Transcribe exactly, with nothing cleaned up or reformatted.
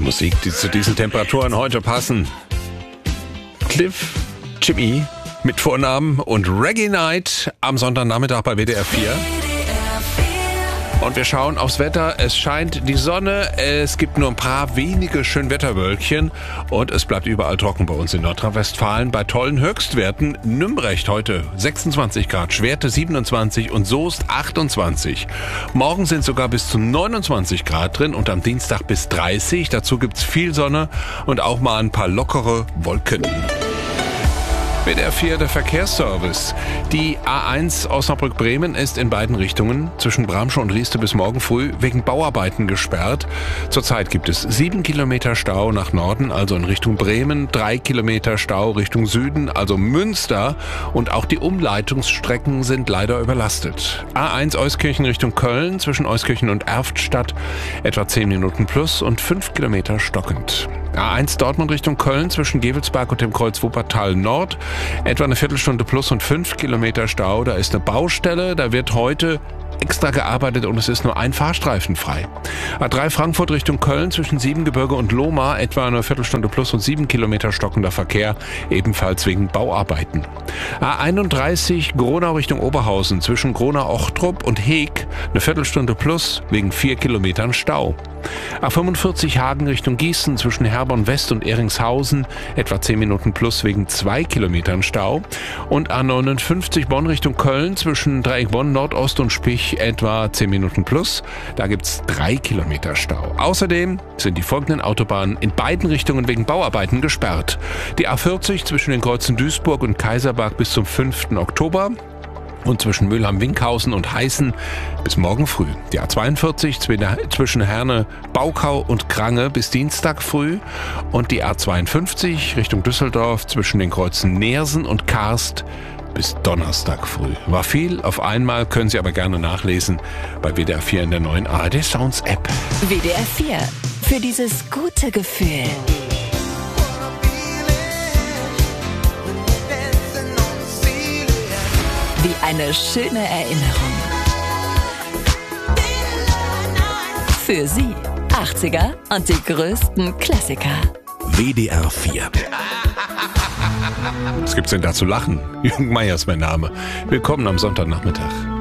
Musik, die zu diesen Temperaturen heute passen. Cliff, Jimmy mit Vornamen und Reggae Night am Sonntagnachmittag bei W D R vier. Und wir schauen aufs Wetter. Es scheint die Sonne, es gibt nur ein paar wenige Schönwetterwölkchen und es bleibt überall trocken bei uns in Nordrhein-Westfalen bei tollen Höchstwerten. Nümbrecht heute sechsundzwanzig Grad, Schwerte siebenundzwanzig und Soest achtundzwanzig. Morgen sind sogar bis zu neunundzwanzig Grad drin und am Dienstag bis dreißig. Dazu gibt's viel Sonne und auch mal ein paar lockere Wolken. W D R vier, der Verkehrsservice. Die A eins Osnabrück-Bremen ist in beiden Richtungen zwischen Bramsche und Rieste bis morgen früh wegen Bauarbeiten gesperrt. Zurzeit gibt es sieben Kilometer Stau nach Norden, also in Richtung Bremen, drei Kilometer Stau Richtung Süden, also Münster. Und auch die Umleitungsstrecken sind leider überlastet. A eins Euskirchen Richtung Köln zwischen Euskirchen und Erftstadt etwa zehn Minuten plus und fünf Kilometer stockend. A eins Dortmund Richtung Köln zwischen Gevelsberg und dem Kreuz Wuppertal Nord. Etwa eine Viertelstunde plus und fünf Kilometer Stau. Da ist eine Baustelle. Da wird heute extra gearbeitet und es ist nur ein Fahrstreifen frei. A drei Frankfurt Richtung Köln zwischen Siebengebirge und Lohmar. Etwa eine Viertelstunde plus und sieben Kilometer stockender Verkehr. Ebenfalls wegen Bauarbeiten. A einunddreißig Gronau Richtung Oberhausen zwischen Gronau-Ochtrup und Heeg. Eine Viertelstunde plus wegen vier Kilometern Stau. A fünfundvierzig Hagen Richtung Gießen zwischen Herborn West und Eringshausen etwa zehn Minuten plus wegen zwei Kilometern Stau. Und A neunundfünfzig Bonn Richtung Köln zwischen Dreieck Bonn Nordost und Spich etwa zehn Minuten plus. Da gibt's drei Kilometer Stau. Außerdem sind die folgenden Autobahnen in beiden Richtungen wegen Bauarbeiten gesperrt. Die A vierzig zwischen den Kreuzen Duisburg und Kaisersberg bis zum fünften Oktober. Und zwischen Mülheim-Winkhausen und Heißen bis morgen früh. Die A zweiundvierzig zwischen Herne, Baukau und Krange bis Dienstag früh. Und die A zweiundfünfzig Richtung Düsseldorf zwischen den Kreuzen Neersen und Karst bis Donnerstag früh. War viel auf einmal, können Sie aber gerne nachlesen bei W D R vier in der neuen A R D Sounds App. W D R vier. Für dieses gute Gefühl. Wie eine schöne Erinnerung. Für Sie achtziger und die größten Klassiker. W D R vier. Was gibt's denn da zu lachen? Jürgen Meier ist mein Name. Willkommen am Sonntagnachmittag.